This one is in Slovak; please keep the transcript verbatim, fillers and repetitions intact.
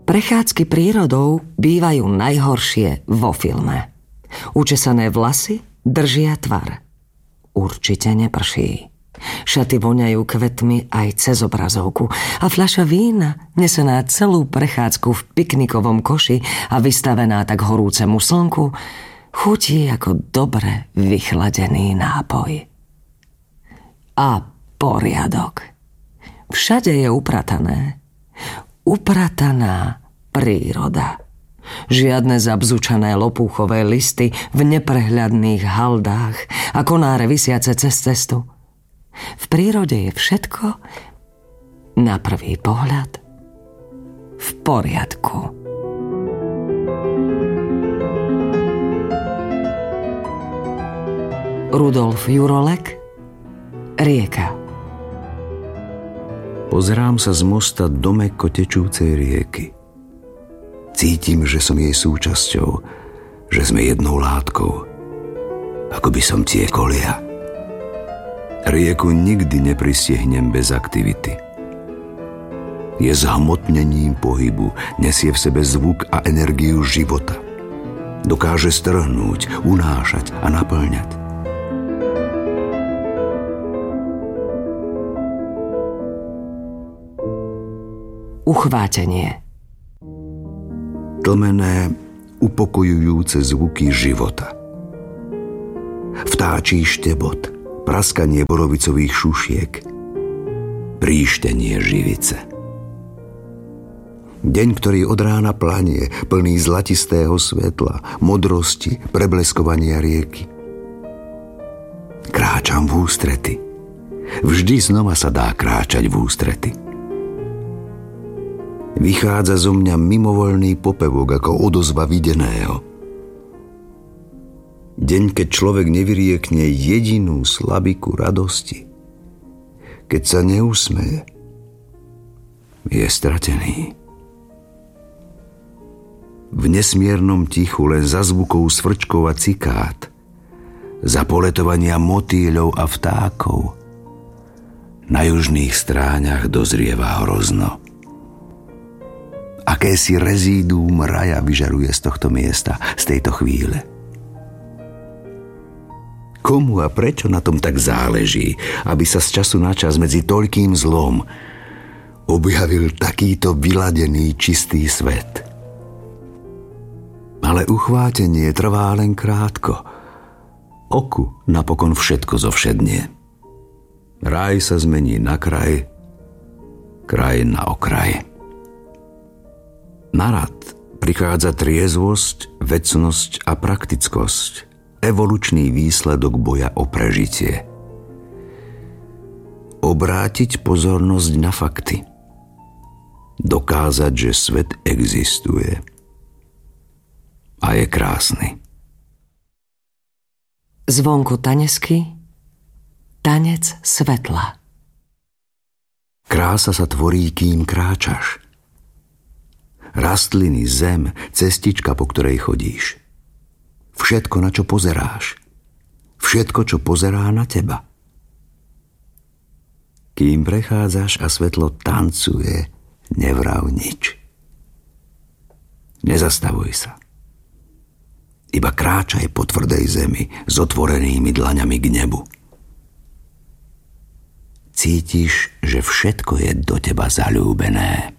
Prechádzky prírodou bývajú najhoršie vo filme. Učesané vlasy držia tvar. Určite neprší. Šaty voňajú kvetmi aj cez obrazovku a fľaša vína, nesená celú prechádzku v piknikovom koši a vystavená tak horúcemu slnku, chutí ako dobre vychladený nápoj. A poriadok. Všade je upratané. Uprataná príroda. Žiadne zabzučané lopúchové listy v neprehľadných haldách a konáre visiace cez cestu. V prírode je všetko na prvý pohľad v poriadku. Rudolf Jurolek, Rieka. Pozerám sa z mosta do mäkko tečúcej rieky. Cítim, že som jej súčasťou, že sme jednou látkou. Ako by som tiekol ja. Rieku nikdy nepristihnem bez aktivity. Je zhmotnením pohybu, nesie v sebe zvuk a energiu života. Dokáže strhnúť, unášať a naplňať. Uchvátenie. Tlmené, upokojujúce zvuky života. Vtáčí štebot, praskanie borovicových šušiek, príštenie živice. Deň, ktorý od rána planie, plný zlatistého svetla, modrosti, prebleskovania rieky. Kráčam v ústrety. Vždy znova sa dá kráčať v ústrety. Vychádza zo mňa mimovoľný popevok ako odozva videného. Deň, keď človek nevyriekne jedinú slabiku radosti, keď sa neusmeje, je stratený. V nesmiernom tichu len za zvukov svrčkov a cikát, za poletovania motýľov a vtákov, na južných stráňach dozrieva hrozno. Akési rezíduum raja vyžaruje z tohto miesta, z tejto chvíle. Komu a prečo na tom tak záleží, aby sa z času na čas medzi toľkým zlom objavil takýto vyladený čistý svet? Ale uchvátenie trvá len krátko. Oku napokon všetko zovšednie. Raj sa zmení na kraj, kraj na okraj. Na rad prichádza triezvosť, vecnosť a praktickosť, evolučný výsledok boja o prežitie. Obrátiť pozornosť na fakty. Dokázať, že svet existuje a je krásny. Zvonku tanesky, tanec svetla. Krása sa tvorí, kým kráčaš. Rastliny, zem, cestička, po ktorej chodíš. Všetko, na čo pozeráš. Všetko, čo pozerá na teba. Kým prechádzaš a svetlo tancuje, nevrav nič. Nezastavuj sa. Iba kráčaj po tvrdej zemi s otvorenými dlaňami k nebu. Cítiš, že všetko je do teba zaľúbené.